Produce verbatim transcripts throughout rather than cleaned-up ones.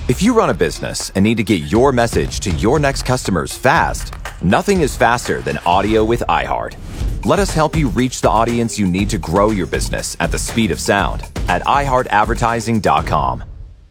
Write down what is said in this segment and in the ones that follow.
If you run a business and need to get your message to your next customers fast, nothing is faster than audio with iHeart. Let us help you reach the audience you need to grow your business at the speed of sound at i heart advertising dot com.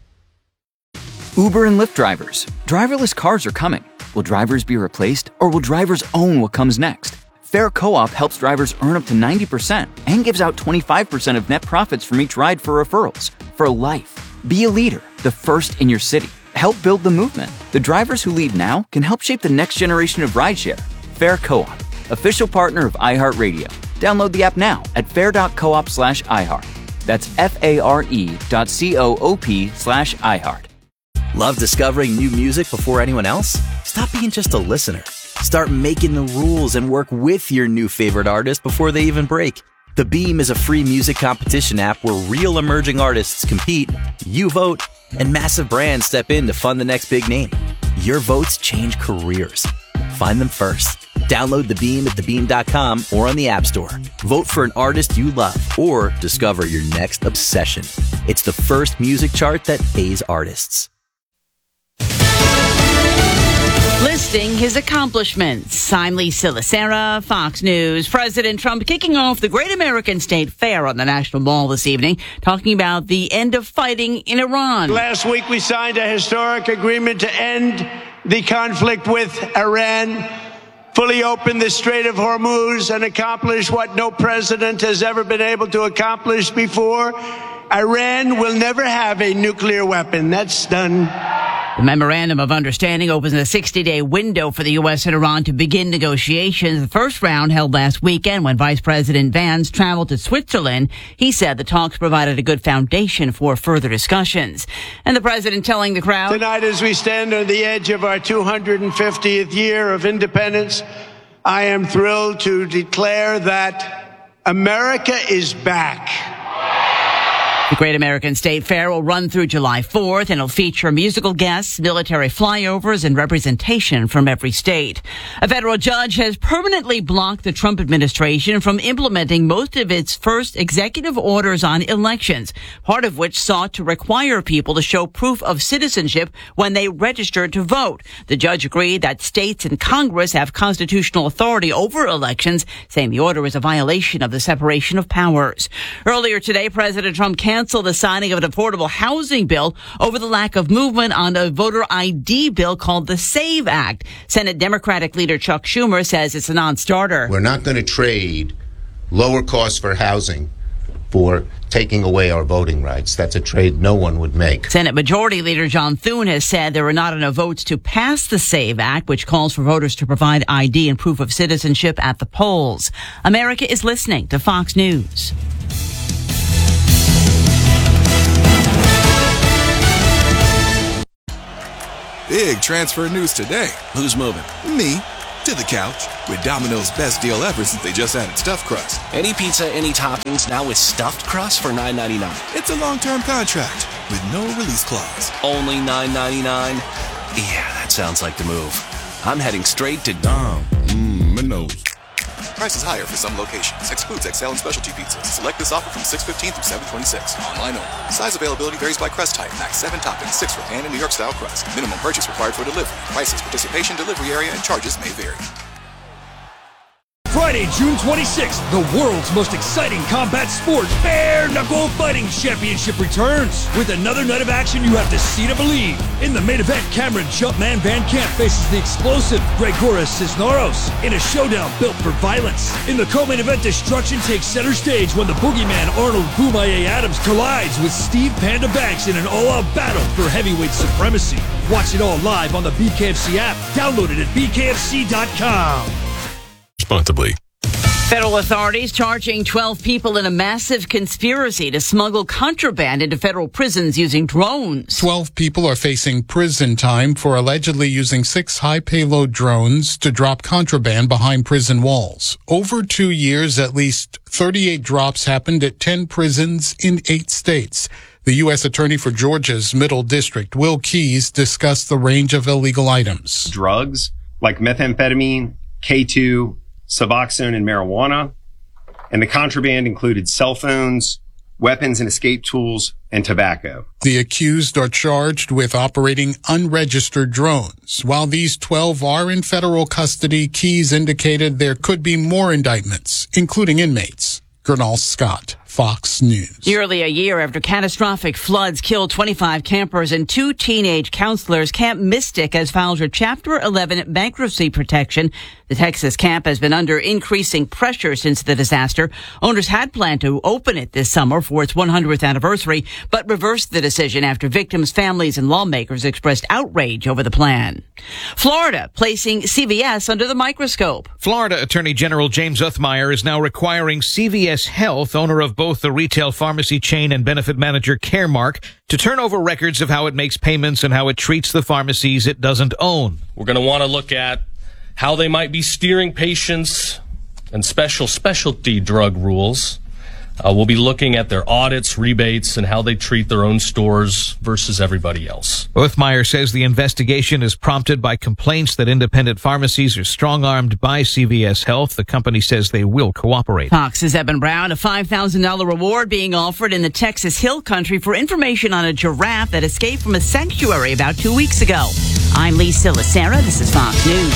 Uber and Lyft drivers. Driverless cars are coming. Will drivers be replaced, or will drivers own what comes next? Fair Co-op helps drivers earn up to ninety percent and gives out twenty-five percent of net profits from each ride for referrals. For life. Be a leader, the first in your city. Help build the movement. The drivers who lead now can help shape the next generation of rideshare. Fair Co-op, official partner of iHeartRadio. Download the app now at fair.coop slash iHeart. That's F-A-R-E dot C-O-O-P slash iHeart. Love discovering new music before anyone else? Stop being just a listener. Start making the rules and work with your new favorite artist before they even break. The Beam is a free music competition app where real emerging artists compete, you vote, and massive brands step in to fund the next big name. Your votes change careers. Find them first. Download The Beam at the beam dot com or on the App Store. Vote for an artist you love or discover your next obsession. It's the first music chart that pays artists. Listing his accomplishments. I'm Lisa Lacera, Fox News. President Trump kicking off the Great American State Fair on the National Mall this evening, talking about the end of fighting in Iran. Last week we signed a historic agreement to end the conflict with Iran, fully open the Strait of Hormuz, and accomplish what no president has ever been able to accomplish before. Iran will never have a nuclear weapon. That's done. The Memorandum of Understanding opens a sixty-day window for the U S and Iran to begin negotiations. The first round held last weekend when Vice President Vance traveled to Switzerland. He said the talks provided a good foundation for further discussions. And the president telling the crowd, tonight, as we stand on the edge of our two hundred fiftieth year of independence, I am thrilled to declare that America is back. The Great American State Fair will run through July fourth and will feature musical guests, military flyovers, and representation from every state. A federal judge has permanently blocked the Trump administration from implementing most of its first executive orders on elections, part of which sought to require people to show proof of citizenship when they register to vote. The judge agreed that states and Congress have constitutional authority over elections, saying the order is a violation of the separation of powers. Earlier today, President Trump canceled Cancel the signing of an affordable housing bill over the lack of movement on a voter I D bill called the SAVE Act. Senate Democratic leader Chuck Schumer says it's a non-starter. We're not going to trade lower costs for housing for taking away our voting rights. That's a trade no one would make. Senate Majority Leader John Thune has said there are not enough votes to pass the SAVE Act, which calls for voters to provide I D and proof of citizenship at the polls. America is listening to Fox News. Big transfer news today. Who's moving? Me. To the couch. With Domino's best deal ever since they just added stuffed crust. Any pizza, any toppings, now with stuffed crust for nine ninety-nine. It's a long-term contract with no release clause. Only nine ninety-nine? Yeah, that sounds like the move. I'm heading straight to Dom. Mmm, my nose. Prices higher for some locations. Excludes X L and specialty pizzas. Select this offer from six fifteen through seven twenty-six. Online only. Size availability varies by crust type. Max seven toppings, six for pan and New York style crust. Minimum purchase required for delivery. Prices, participation, delivery area, and charges may vary. Friday, June twenty-sixth, the world's most exciting combat sport, Bare Knuckle Fighting Championship returns. With another night of action you have to see to believe. In the main event, Cameron Jumpman Van Camp faces the explosive Gregoris Cisneros in a showdown built for violence. In the co-main event, destruction takes center stage when the boogeyman Arnold Boomaye Adams collides with Steve Panda Banks in an all-out battle for heavyweight supremacy. Watch it all live on the B K F C app. Download it at B K F C dot com. Responsibly. Federal authorities charging twelve people in a massive conspiracy to smuggle contraband into federal prisons using drones. twelve people are facing prison time for allegedly using six high-payload drones to drop contraband behind prison walls. Over two years, at least thirty-eight drops happened at ten prisons in eight states. The U S Attorney for Georgia's Middle District, Will Keyes, discussed the range of illegal items. Drugs like methamphetamine, K two, Suboxone, and marijuana. And the contraband included cell phones, weapons and escape tools, and tobacco. The accused are charged with operating unregistered drones. While these twelve are in federal custody, Keyes indicated there could be more indictments, including inmates. Gernal Scott, Fox News. Nearly a year after catastrophic floods killed twenty-five campers and two teenage counselors, Camp Mystic has filed for Chapter eleven bankruptcy protection. The Texas camp has been under increasing pressure since the disaster. Owners had planned to open it this summer for its one hundredth anniversary, but reversed the decision after victims' families and lawmakers expressed outrage over the plan. Florida placing C V S under the microscope. Florida Attorney General James Othmeyer is now requiring C V S Health, owner of both the retail pharmacy chain and benefit manager Caremark, to turn over records of how it makes payments and how it treats the pharmacies it doesn't own. We're going to want to look at how they might be steering patients and special specialty drug rules. Uh, we'll be looking at their audits, rebates, and how they treat their own stores versus everybody else. Othmeyer says the investigation is prompted by complaints that independent pharmacies are strong-armed by C V S Health. The company says they will cooperate. Fox's Eben Brown, a five thousand dollars reward being offered in the Texas Hill Country for information on a giraffe that escaped from a sanctuary about two weeks ago. I'm Lee Silasera. This is Fox News.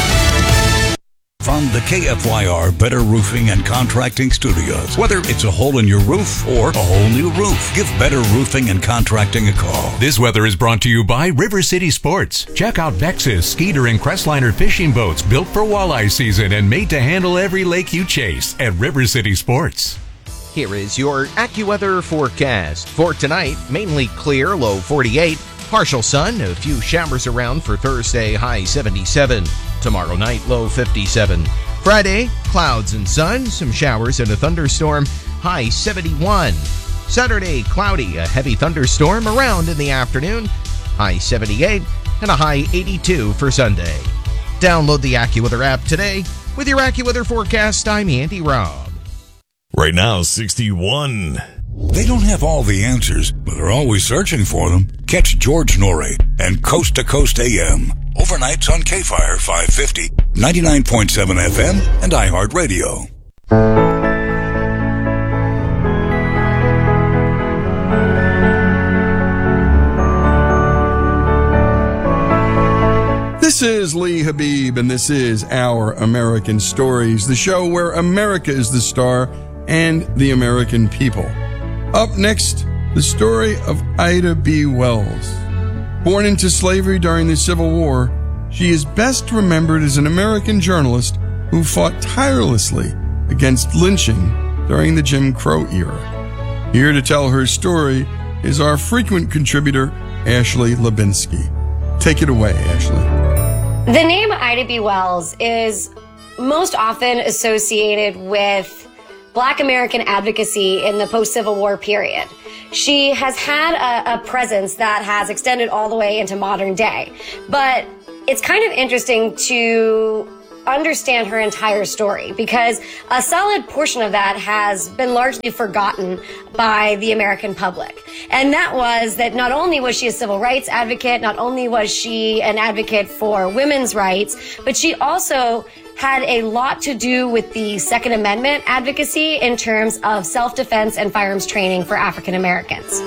From the K F Y R Better Roofing and Contracting Studios. Whether it's a hole in your roof or a whole new roof, give Better Roofing and Contracting a call. This weather is brought to you by River City Sports. Check out Vexus, Skeeter, and Crestliner fishing boats built for walleye season and made to handle every lake you chase at River City Sports. Here is your AccuWeather forecast. For tonight, mainly clear, low forty-eight. Partial sun, a few showers around for Thursday, high seventy-seven. Tomorrow night, low fifty-seven. Friday, clouds and sun, some showers and a thunderstorm, high seventy-one. Saturday, cloudy, a heavy thunderstorm around in the afternoon, high seventy-eight, and a high eighty-two for Sunday. Download the AccuWeather app today. With your AccuWeather forecast, I'm Andy Robb. Right now, sixty-one. They don't have all the answers, but they're always searching for them. Catch George Norrie and Coast to Coast A M. Overnights on K-Fire five fifty, ninety-nine point seven F M, and iHeartRadio. This is Lee Habib, and this is Our American Stories, the show where America is the star and the American people. Up next, the story of Ida B. Wells. Born into slavery during the Civil War, she is best remembered as an American journalist who fought tirelessly against lynching during the Jim Crow era. Here to tell her story is our frequent contributor, Ashley Lubinsky. Take it away, Ashley. The name Ida B. Wells is most often associated with Black American advocacy in the post-Civil War period. She has had a, a presence that has extended all the way into modern day. But it's kind of interesting to understand her entire story because a solid portion of that has been largely forgotten by the American public. And that was that not only was she a civil rights advocate, not only was she an advocate for women's rights, but she also had a lot to do with the Second Amendment advocacy in terms of self-defense and firearms training for African Americans.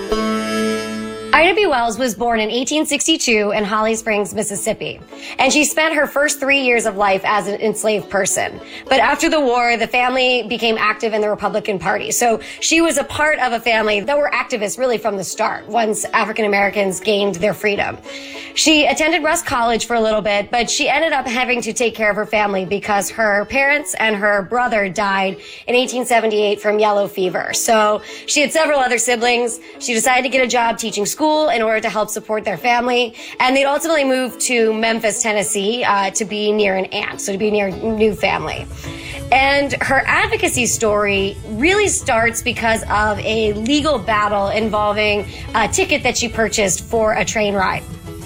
Ida B. Wells was born in eighteen sixty-two in Holly Springs, Mississippi, and she spent her first three years of life as an enslaved person. But after the war, the family became active in the Republican Party. So she was a part of a family that were activists really from the start, once African Americans gained their freedom. She attended Rusk College for a little bit, but she ended up having to take care of her family because her parents and her brother died in eighteen seventy-eight from yellow fever. So she had several other siblings. She decided to get a job teaching school in order to help support their family. And they'd ultimately moved to Memphis, Tennessee, uh, to be near an aunt, so to be near a new family. And her advocacy story really starts because of a legal battle involving a ticket that she purchased for a train ride.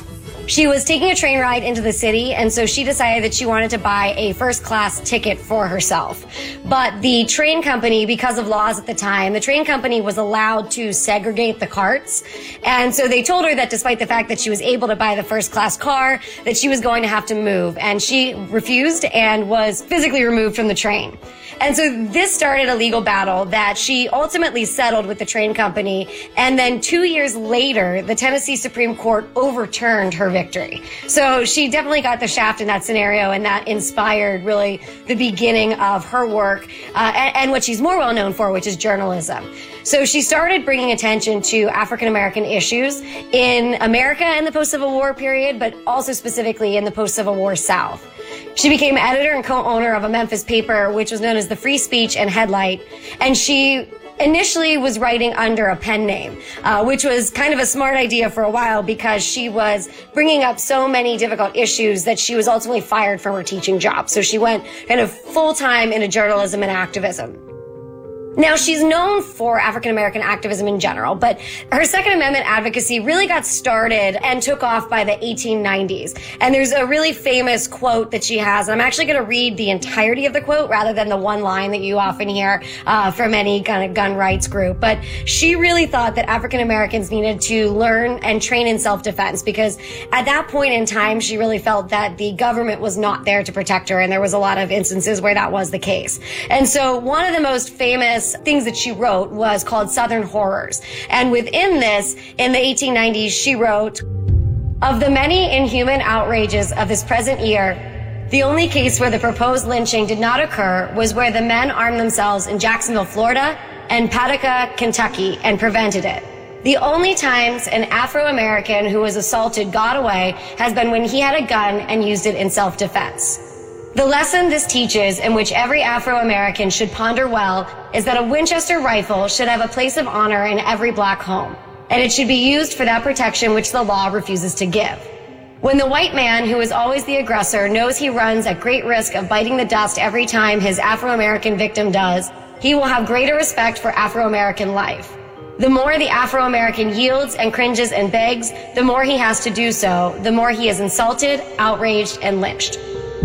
She was taking a train ride into the city, and so she decided that she wanted to buy a first-class ticket for herself. But the train company, because of laws at the time, the train company was allowed to segregate the carts. And so they told her that despite the fact that she was able to buy the first-class car, that she was going to have to move. And she refused and was physically removed from the train. And so this started a legal battle that she ultimately settled with the train company. And then two years later, the Tennessee Supreme Court overturned her victory. So she definitely got the shaft in that scenario, and that inspired really the beginning of her work uh, and, and what she's more well known for, which is journalism. So she started bringing attention to African American issues in America in the post-Civil War period, but also specifically in the post-Civil War South. She became editor and co-owner of a Memphis paper, which was known as the Free Speech and Headlight. And she initially was writing under a pen name, uh, which was kind of a smart idea for a while because she was bringing up so many difficult issues that she was ultimately fired from her teaching job. So she went kind of full-time into journalism and activism. Now, she's known for African-American activism in general, but her Second Amendment advocacy really got started and took off by the eighteen nineties. And there's a really famous quote that she has, and I'm actually going to read the entirety of the quote rather than the one line that you often hear uh, from any kind of gun rights group. But she really thought that African-Americans needed to learn and train in self-defense because at that point in time, she really felt that the government was not there to protect her, and there was a lot of instances where that was the case. And so one of the most famous things that she wrote was called Southern Horrors. And within this, in the eighteen nineties, she wrote, "Of the many inhuman outrages of this present year, the only case where the proposed lynching did not occur was where the men armed themselves in Jacksonville, Florida, and Paducah, Kentucky, and prevented it. The only times an Afro-American who was assaulted got away has been when he had a gun and used it in self-defense. The lesson this teaches, and which every Afro-American should ponder well, is that a Winchester rifle should have a place of honor in every black home, and it should be used for that protection which the law refuses to give. When the white man, who is always the aggressor, knows he runs at great risk of biting the dust every time his Afro-American victim does, he will have greater respect for Afro-American life. The more the Afro-American yields and cringes and begs, the more he has to do so, the more he is insulted, outraged, and lynched."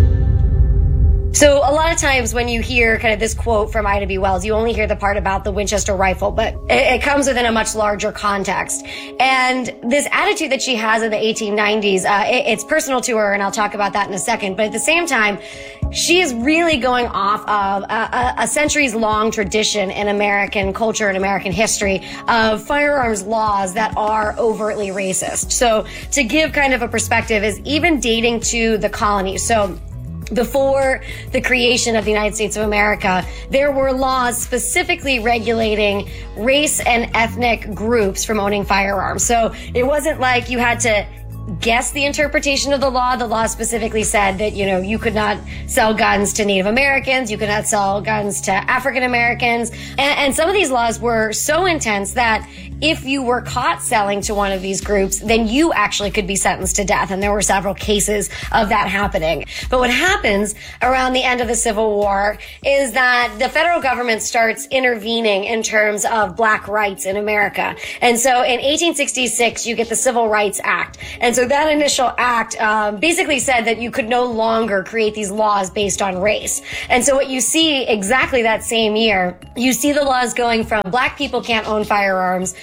So a lot of times when you hear kind of this quote from Ida B. Wells, you only hear the part about the Winchester rifle, but it, it comes within a much larger context. And this attitude that she has in the eighteen nineties, uh, it, it's personal to her, and I'll talk about that in a second. But at the same time, she is really going off of a, a centuries-long tradition in American culture and American history of firearms laws that are overtly racist. So to give kind of a perspective is even dating to the colonies. So before the creation of the United States of America, there were laws specifically regulating race and ethnic groups from owning firearms. So it wasn't like you had to guess the interpretation of the law. The law specifically said that, you know, you could not sell guns to Native Americans, you could not sell guns to African Americans. And, and some of these laws were so intense that if you were caught selling to one of these groups, then you actually could be sentenced to death. And there were several cases of that happening. But what happens around the end of the Civil War is that the federal government starts intervening in terms of black rights in America. And so in eighteen sixty-six, you get the Civil Rights Act. And so that initial act um, basically said that you could no longer create these laws based on race. And so what you see exactly that same year, you see the laws going from black people can't own firearms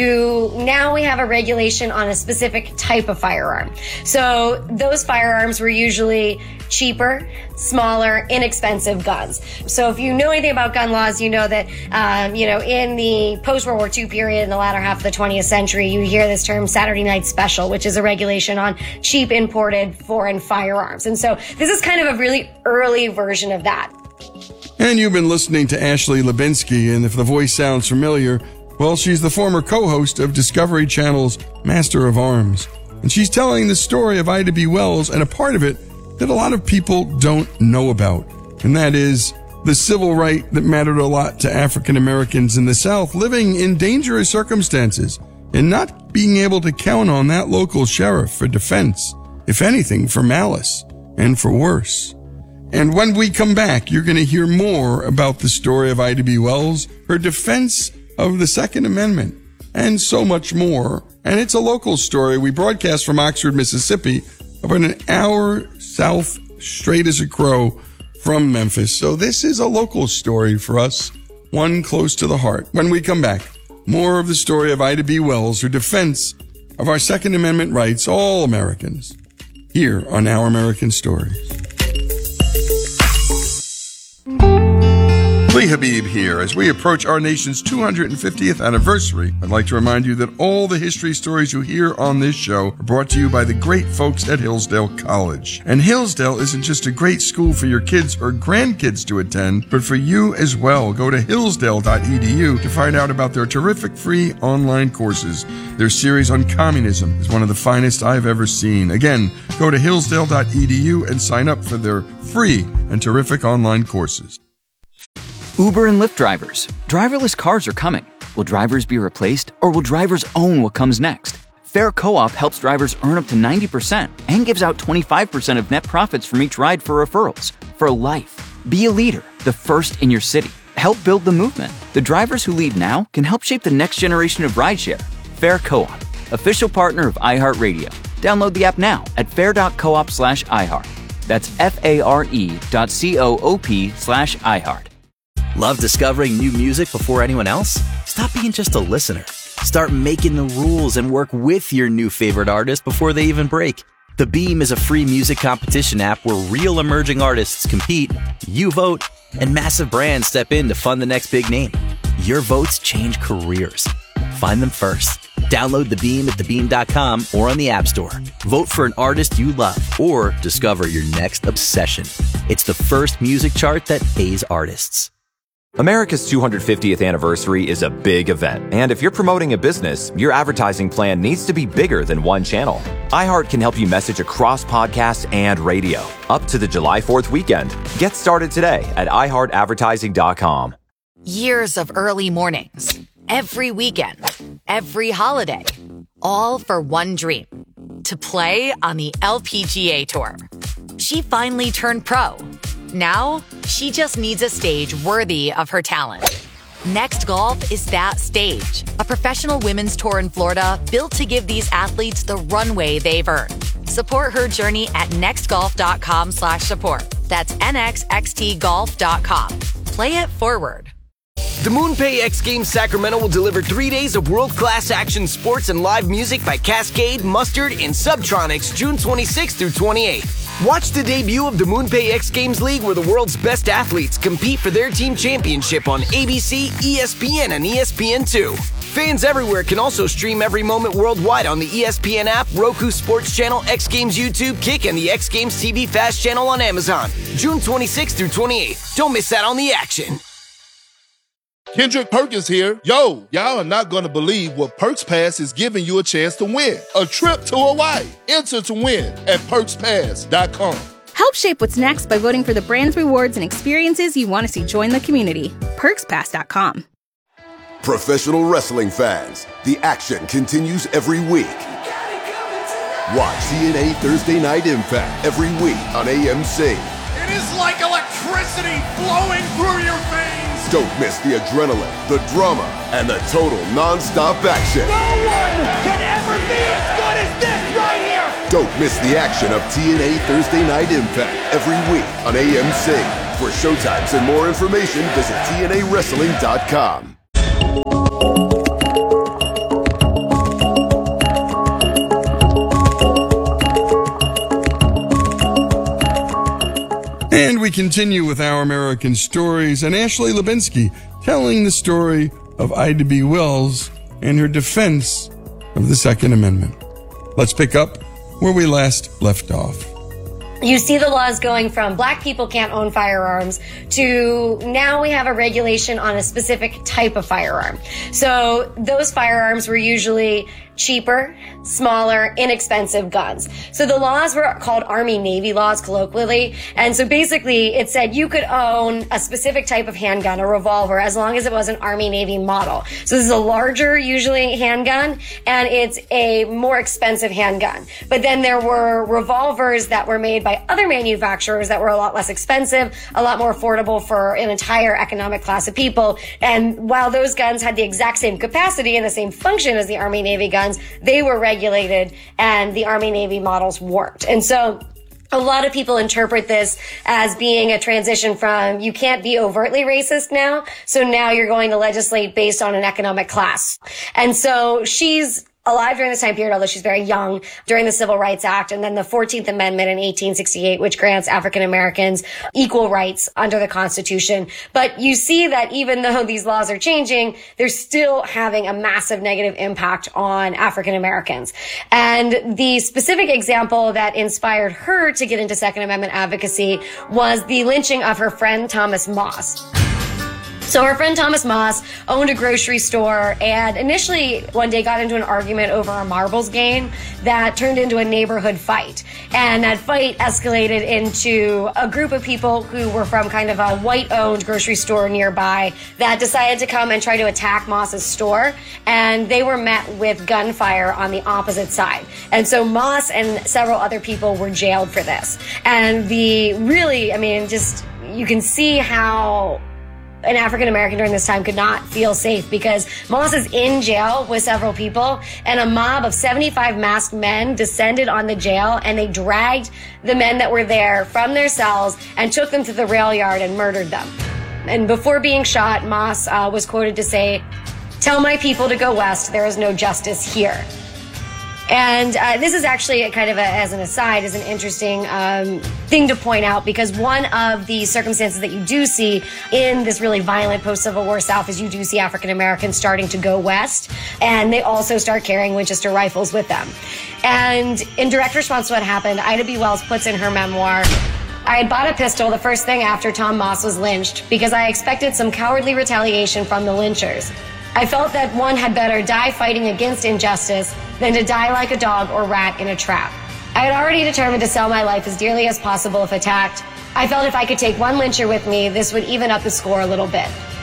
to now we have a regulation on a specific type of firearm. So those firearms were usually cheaper, smaller, inexpensive guns. So if you know anything about gun laws, you know that, um, you know, in the post-World War Two period, in the latter half of the twentieth century, you hear this term Saturday Night Special, which is a regulation on cheap imported foreign firearms. And so this is kind of a really early version of that. And you've been listening to Ashley Lubinsky, and if the voice sounds familiar, well, she's the former co-host of Discovery Channel's Master of Arms. And she's telling the story of Ida B. Wells and a part of it that a lot of people don't know about. And that is the civil right that mattered a lot to African Americans in the South living in dangerous circumstances and not being able to count on that local sheriff for defense, if anything, for malice and for worse. And when we come back, you're going to hear more about the story of Ida B. Wells, her defense of the Second Amendment, and so much more and it's a local story. We broadcast from Oxford, Mississippi, about an hour south, straight as a crow from Memphis. So this is a local story for us, one close to the heart. When we come back, more of the story of Ida B. Wells, her defense of our Second Amendment rights, all Americans, here on Our American Stories. Lee Habib here. As we approach our nation's two hundred fiftieth anniversary, I'd like to remind you that all the history stories you hear on this show are brought to you by the great folks at Hillsdale College. And Hillsdale isn't just a great school for your kids or grandkids to attend, but for you as well. Go to hillsdale dot e d u to find out about their terrific free online courses. Their series on communism is one of the finest I've ever seen. Again, go to hillsdale dot e d u and sign up for their free and terrific online courses. Uber and Lyft drivers. Driverless cars are coming. Will drivers be replaced, or will drivers own what comes next? Fair Co-op helps drivers earn up to ninety percent and gives out twenty-five percent of net profits from each ride for referrals. For life. Be a leader, the first in your city. Help build the movement. The drivers who lead now can help shape the next generation of rideshare. Fair Co-op, official partner of iHeartRadio. Download the app now at fair dot coop slash iHeart. That's F-A-R-E dot C-O-O-P slash iHeart. Love discovering new music before anyone else? Stop being just a listener. Start making the rules and work with your new favorite artist before they even break. The Beam is a free music competition app where real emerging artists compete, you vote, and massive brands step in to fund the next big name. Your votes change careers. Find them first. Download The Beam at the beam dot com or on the App Store. Vote for an artist you love or discover your next obsession. It's the first music chart that pays artists. America's two hundred fiftieth anniversary is a big event, and if you're promoting a business, your advertising plan needs to be bigger than one channel. iHeart can help you message across podcasts and radio, up to the July fourth weekend. Get started today at i heart advertising dot com. Years of early mornings, every weekend, every holiday, all for one dream, to play on the L P G A Tour. She finally turned pro. Now, she just needs a stage worthy of her talent. Next Golf is that stage. A professional women's tour in Florida built to give these athletes the runway they've earned. Support her journey at nextgolf.com slash support. That's N X X T golf dot com. Play it forward. The MoonPay X Games Sacramento will deliver three days of world-class action sports and live music by Cascade, Mustard, and Subtronics June twenty-sixth through twenty-eighth. Watch the debut of the MoonPay X Games League, where the world's best athletes compete for their team championship on A B C, E S P N, and E S P N two. Fans everywhere can also stream every moment worldwide on the E S P N app, Roku Sports Channel, X Games YouTube, Kick, and the X Games T V Fast Channel on Amazon. June twenty-sixth through twenty-eighth. Don't miss out on the action. Kendrick Perkins here. Yo, y'all are not going to believe what Perks Pass is giving you a chance to win. A trip to Hawaii. Enter to win at perks pass dot com. Help shape what's next by voting for the brands, rewards, and experiences you want to see join the community. perks pass dot com. Professional wrestling fans, the action continues every week. Watch T N A Thursday Night Impact every week on A M C. It is like electricity flowing through your veins. Don't miss the adrenaline, the drama, and the total non-stop action. No one can ever be as good as this right here. Don't miss the action of T N A Thursday Night Impact every week on A M C. For showtimes and more information, visit T N A wrestling dot com. And we continue with Our American Stories, and Ashley Lubinsky telling the story of Ida B. Wells and her defense of the Second Amendment. Let's pick up where we last left off. You see the laws going from black people can't own firearms to now we have a regulation on a specific type of firearm. So those firearms were usually cheaper, smaller, inexpensive guns. So the laws were called Army-Navy laws colloquially. And so basically it said you could own a specific type of handgun, a revolver, as long as it was an Army-Navy model. So this is a larger, usually, handgun, and it's a more expensive handgun. But then there were revolvers that were made by other manufacturers that were a lot less expensive, a lot more affordable for an entire economic class of people. And while those guns had the exact same capacity and the same function as the Army-Navy guns, ones, they were regulated and the Army Navy models weren't. And so a lot of people interpret this as being a transition from you can't be overtly racist now, so now you're going to legislate based on an economic class. And so she's alive during this time period, although she's very young, during the Civil Rights Act, and then the fourteenth Amendment in eighteen sixty-eight, which grants African Americans equal rights under the Constitution. But you see that even though these laws are changing, they're still having a massive negative impact on African Americans. And the specific example that inspired her to get into Second Amendment advocacy was the lynching of her friend Thomas Moss. So her friend Thomas Moss owned a grocery store and initially one day got into an argument over a marbles game that turned into a neighborhood fight. And that fight escalated into a group of people who were from kind of a white-owned grocery store nearby that decided to come and try to attack Moss's store. And they were met with gunfire on the opposite side. And so Moss and several other people were jailed for this. And the really, I mean, just you can see how an African American during this time could not feel safe because Moss is in jail with several people and a mob of seventy-five masked men descended on the jail and they dragged the men that were there from their cells and took them to the rail yard and murdered them. And before being shot, Moss uh, was quoted to say, "Tell my people to go west, there is no justice here." And uh, this is actually a kind of a, as an aside, is an interesting um, thing to point out because one of the circumstances that you do see in this really violent post-Civil War South is you do see African Americans starting to go west, and they also start carrying Winchester rifles with them. And in direct response to what happened, Ida B. Wells puts in her memoir, "I had bought a pistol the first thing after Tom Moss was lynched because I expected some cowardly retaliation from the lynchers. I felt that one had better die fighting against injustice than to die like a dog or rat in a trap. I had already determined to sell my life as dearly as possible if attacked. I felt if I could take one lyncher with me, this would even up the score a little bit."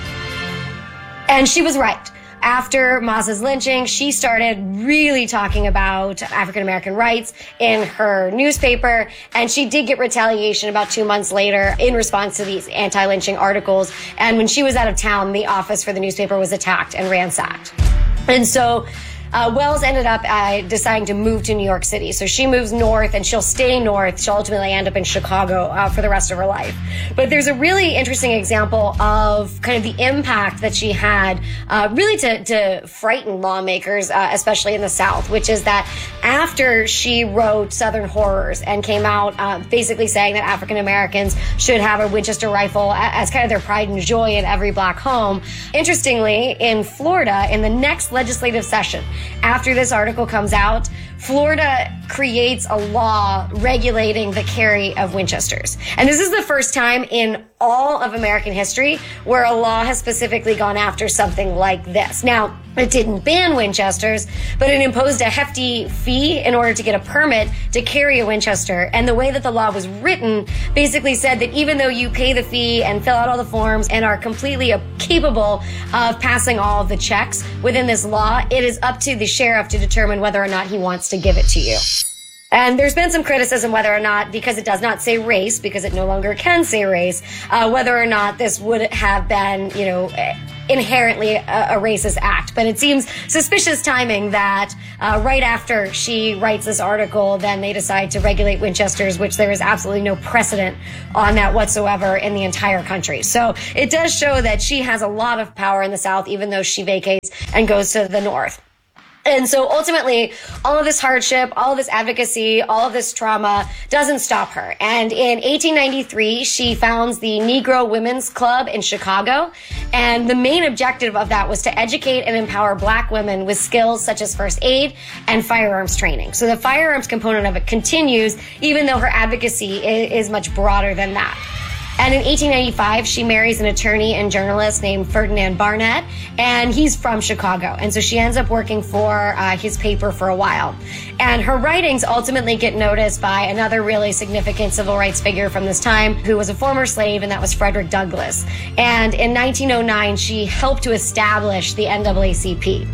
And she was right. After Moss's lynching, she started really talking about African American rights in her newspaper, and she did get retaliation about two months later in response to these anti-lynching articles. And when she was out of town, the office for the newspaper was attacked and ransacked. And so Uh, Wells ended up uh, deciding to move to New York City. So she moves north and she'll stay north. She'll ultimately end up in Chicago uh, for the rest of her life. But there's a really interesting example of kind of the impact that she had uh, really to, to frighten lawmakers, uh, especially in the South, which is that after she wrote Southern Horrors and came out uh, basically saying that African Americans should have a Winchester rifle as kind of their pride and joy in every black home, interestingly, in Florida, in the next legislative session, after this article comes out, Florida creates a law regulating the carry of Winchesters. And this is the first time in all of American history where a law has specifically gone after something like this. Now, it didn't ban Winchesters, but it imposed a hefty fee in order to get a permit to carry a Winchester. And the way that the law was written basically said that even though you pay the fee and fill out all the forms and are completely capable of passing all of the checks within this law, it is up to the sheriff to determine whether or not he wants to give it to you. And there's been some criticism whether or not, because it does not say race, because it no longer can say race, uh, whether or not this would have been, you know, inherently a, a racist act. But it seems suspicious timing that uh, right after she writes this article, then they decide to regulate Winchesters, which there is absolutely no precedent on that whatsoever in the entire country. So it does show that she has a lot of power in the South, even though she vacates and goes to the North. And so ultimately, all of this hardship, all of this advocacy, all of this trauma doesn't stop her. And in eighteen ninety-three, she founds the Negro Women's Club in Chicago. And the main objective of that was to educate and empower black women with skills such as first aid and firearms training. So the firearms component of it continues, even though her advocacy is much broader than that. And in eighteen ninety-five, she marries an attorney and journalist named Ferdinand Barnett, and he's from Chicago. And so she ends up working for uh, his paper for a while. And her writings ultimately get noticed by another really significant civil rights figure from this time, who was a former slave, and that was Frederick Douglass. And in nineteen oh nine, she helped to establish the N double A C P.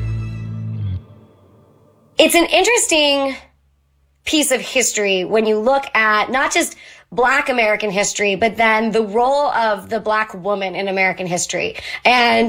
It's an interesting piece of history when you look at not just Black American history, but then the role of the Black woman in American history. And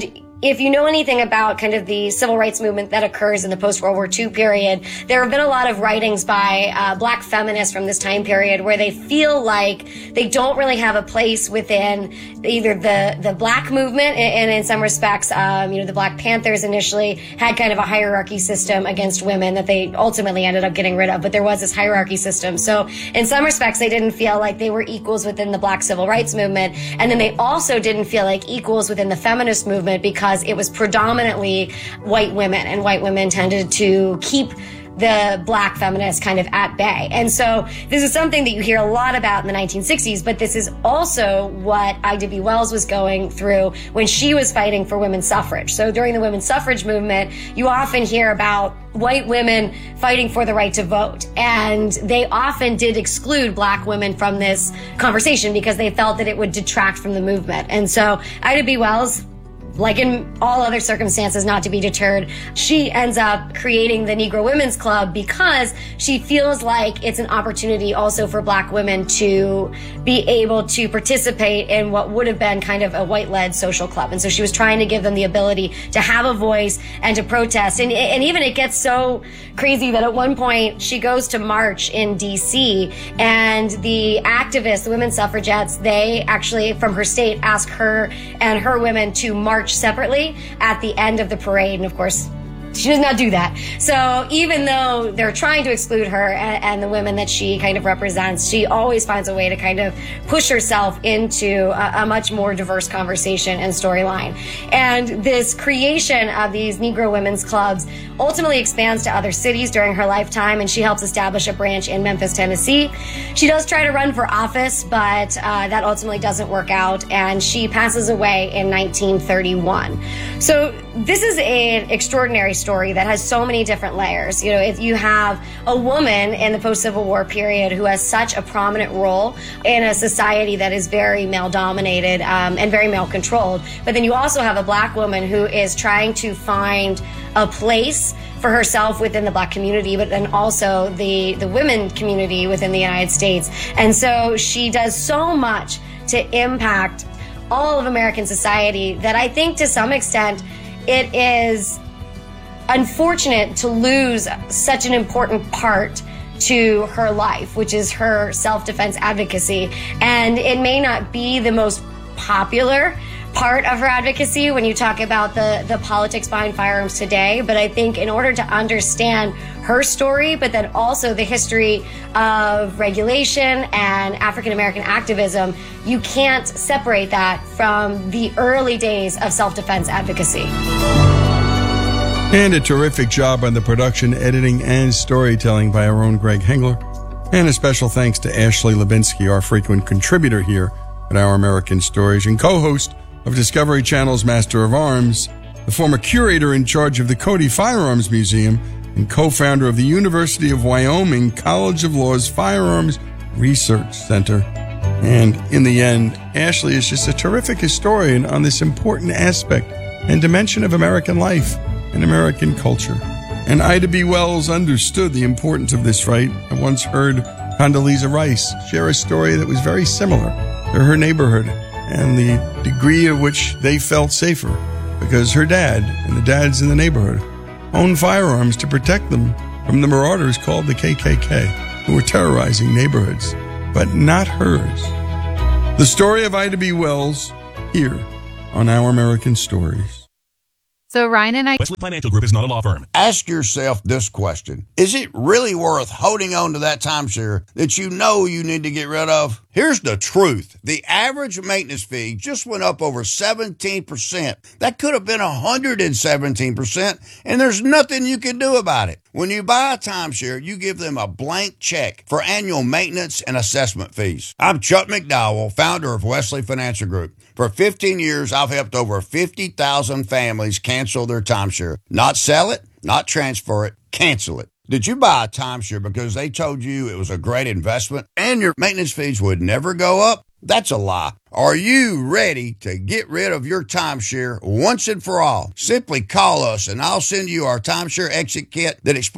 if you know anything about kind of the civil rights movement that occurs in the post-World War Two period, there have been a lot of writings by uh, black feminists from this time period where they feel like they don't really have a place within either the, the black movement, and in some respects, um, you know, the Black Panthers initially had kind of a hierarchy system against women that they ultimately ended up getting rid of, but there was this hierarchy system. So in some respects, they didn't feel like they were equals within the black civil rights movement, and then they also didn't feel like equals within the feminist movement because it was predominantly white women, and white women tended to keep the black feminists kind of at bay. And so this is something that you hear a lot about in the nineteen sixties, but this is also what Ida B. Wells was going through when she was fighting for women's suffrage. So during the women's suffrage movement, you often hear about white women fighting for the right to vote. And they often did exclude black women from this conversation because they felt that it would detract from the movement. And so Ida B. Wells, like in all other circumstances, not to be deterred, she ends up creating the Negro Women's Club because she feels like it's an opportunity also for black women to be able to participate in what would have been kind of a white-led social club. And so she was trying to give them the ability to have a voice and to protest. And, and even it gets so crazy that at one point she goes to march in D C, and the activists, the women's suffragettes, they actually, from her state, ask her and her women to march separately at the end of the parade. And of course, she does not do that. So even though they're trying to exclude her and, and the women that she kind of represents, she always finds a way to kind of push herself into a, a much more diverse conversation and storyline. And this creation of these Negro women's clubs ultimately expands to other cities during her lifetime, and she helps establish a branch in Memphis, Tennessee. She does try to run for office, but uh, that ultimately doesn't work out, and she passes away in nineteen thirty-one. So this is an extraordinary story that has so many different layers. You know, if you have a woman in the post-Civil War period who has such a prominent role in a society that is very male-dominated um, and very male-controlled, but then you also have a black woman who is trying to find a place for herself within the black community, but then also the, the women community within the United States. And so she does so much to impact all of American society that I think to some extent it is unfortunate to lose such an important part to her life, which is her self-defense advocacy. And it may not be the most popular part of her advocacy when you talk about the, the politics behind firearms today, but I think in order to understand her story, but then also the history of regulation and African-American activism, you can't separate that from the early days of self-defense advocacy. And a terrific job on the production, editing, and storytelling by our own Greg Hengler. And a special thanks to Ashley Lubinsky, our frequent contributor here at Our American Stories and co-host of Discovery Channel's Master of Arms, the former curator in charge of the Cody Firearms Museum, and co-founder of the University of Wyoming College of Law's Firearms Research Center. And in the end, Ashley is just a terrific historian on this important aspect and dimension of American life and American culture. And Ida B. Wells understood the importance of this fight. I once heard Condoleezza Rice share a story that was very similar to her neighborhood and the degree at which they felt safer because her dad and the dads in the neighborhood owned firearms to protect them from the marauders called the K K K, who were terrorizing neighborhoods, but not hers. The story of Ida B. Wells here on Our American Stories. So Ryan and I... Wesley Financial Group is not a law firm. Ask yourself this question. Is it really worth holding on to that timeshare that you know you need to get rid of? Here's the truth. The average maintenance fee just went up over seventeen percent. That could have been one hundred seventeen percent, and there's nothing you can do about it. When you buy a timeshare, you give them a blank check for annual maintenance and assessment fees. I'm Chuck McDowell, founder of Wesley Financial Group. For fifteen years, I've helped over fifty thousand families cancel their timeshare. Not sell it, not transfer it, cancel it. Did you buy a timeshare because they told you it was a great investment and your maintenance fees would never go up? That's a lie. Are you ready to get rid of your timeshare once and for all? Simply call us and I'll send you our timeshare exit kit that explains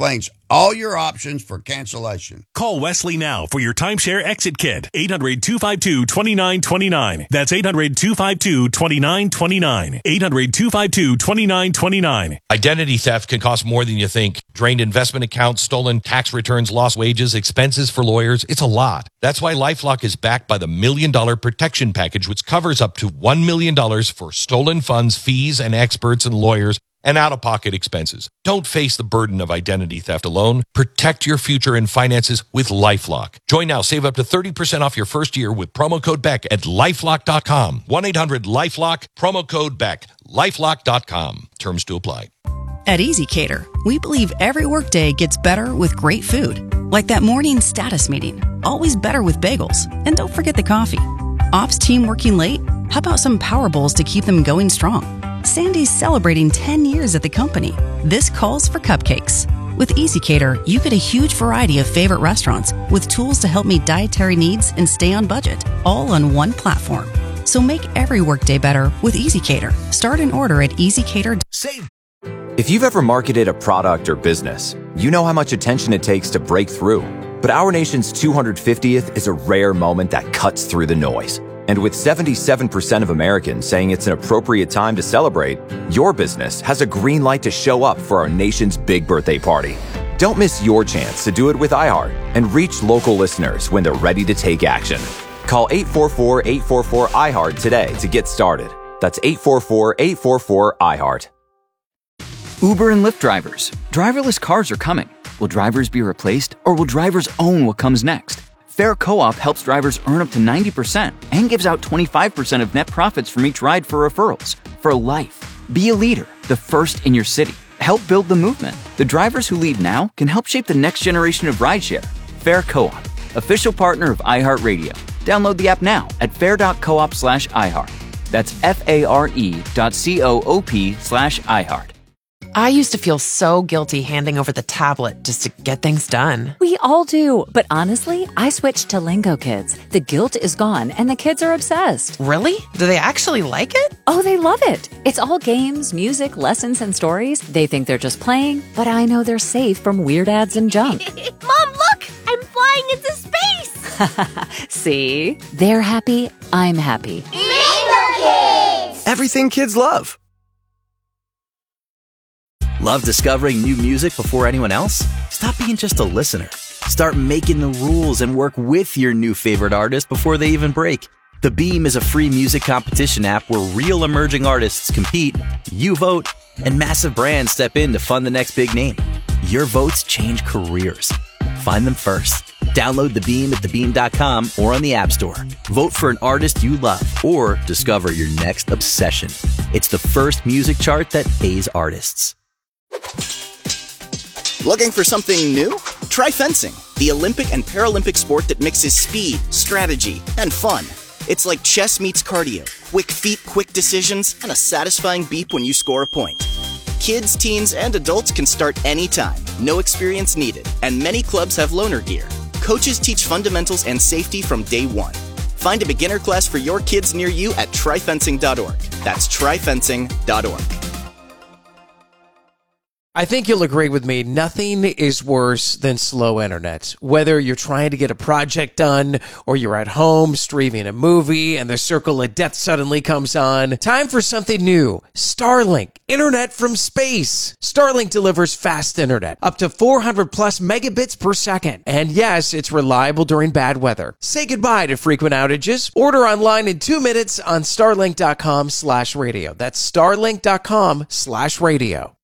all your options for cancellation. Call Wesley now for your timeshare exit kit. eight hundred, two five two, two nine two nine. That's eight hundred, two five two, two nine two nine. eight hundred, two five two, two nine two nine. Identity theft can cost more than you think. Drained investment accounts, stolen tax returns, lost wages, expenses for lawyers. It's a lot. That's why LifeLock is backed by the Million Dollar Protection Package, which covers up to one million dollars for stolen funds, fees, and experts and lawyers, and out-of-pocket expenses. Don't face the burden of identity theft alone. Protect your future and finances with LifeLock. Join now. Save up to thirty percent off your first year with promo code Beck at lifelock dot com. one eight hundred lifelock, promo code Beck. lifelock dot com. Terms to apply. At EasyCater, we believe every workday gets better with great food. Like that morning status meeting. Always better with bagels. And don't forget the coffee. Ops team working late? How about some Power Bowls to keep them going strong? Sandy's celebrating ten years at the company. This calls for cupcakes. With EasyCater, you get a huge variety of favorite restaurants with tools to help meet dietary needs and stay on budget, all on one platform. So make every workday better with EasyCater. Start an order at easycater. Save. If you've ever marketed a product or business, you know how much attention it takes to break through. But our nation's two hundred fiftieth is a rare moment that cuts through the noise. And with seventy-seven percent of Americans saying it's an appropriate time to celebrate, your business has a green light to show up for our nation's big birthday party. Don't miss your chance to do it with iHeart and reach local listeners when they're ready to take action. Call eight four four, eight four four, I heart today to get started. That's eight four four, eight four four, I heart. Uber and Lyft drivers. Driverless cars are coming. Will drivers be replaced, or will drivers own what comes next? Fair Co-op helps drivers earn up to ninety percent and gives out twenty-five percent of net profits from each ride for referrals. For life. Be a leader, the first in your city. Help build the movement. The drivers who lead now can help shape the next generation of rideshare. Fair Co-op, official partner of iHeartRadio. Download the app now at fair.coop slash iHeart. That's F-A-R-E dot C-O-O-P slash iHeart. I used to feel so guilty handing over the tablet just to get things done. We all do, but honestly, I switched to Lingo Kids. The guilt is gone, and the kids are obsessed. Really? Do they actually like it? Oh, they love it. It's all games, music, lessons, and stories. They think they're just playing, but I know they're safe from weird ads and junk. Mom, look! I'm flying into space! See? They're happy, I'm happy. Lingo Kids! Everything kids love. Love discovering new music before anyone else? Stop being just a listener. Start making the rules and work with your new favorite artist before they even break. The Beam is a free music competition app where real emerging artists compete, you vote, and massive brands step in to fund the next big name. Your votes change careers. Find them first. Download The Beam at the beam dot com or on the App Store. Vote for an artist you love or discover your next obsession. It's the first music chart that pays artists. Looking for something new? Try fencing, the Olympic and Paralympic sport that mixes speed, strategy, and fun. It's like chess meets cardio, quick feet, quick decisions, and a satisfying beep when you score a point. Kids, teens, and adults can start anytime, no experience needed, and many clubs have loaner gear. Coaches teach fundamentals and safety from day one. Find a beginner class for your kids near you at try fencing dot org. That's try fencing dot org. I think you'll agree with me, nothing is worse than slow internet. Whether you're trying to get a project done or you're at home streaming a movie and the circle of death suddenly comes on, time for something new. Starlink, internet from space. Starlink delivers fast internet, up to four hundred plus megabits per second. And yes, it's reliable during bad weather. Say goodbye to frequent outages. Order online in two minutes on starlink dot com slash radio. That's starlink dot com slash radio.